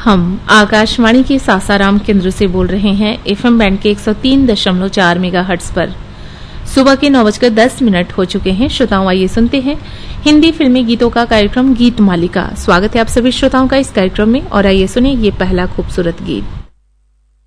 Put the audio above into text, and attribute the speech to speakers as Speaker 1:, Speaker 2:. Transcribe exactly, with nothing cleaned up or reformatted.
Speaker 1: हम आकाशवाणी के सासाराम केंद्र से बोल रहे हैं एफएम बैंड के एक सौ तीन दशमलव चार मेगाहर्ट्ज पर। सुबह के नौ बजकर दस मिनट हो चुके हैं। श्रोताओं, आइए सुनते हैं हिंदी फिल्मी गीतों का कार्यक्रम गीत मालिका। स्वागत है आप सभी श्रोताओं का इस कार्यक्रम में और आइए सुने ये पहला खूबसूरत गीत।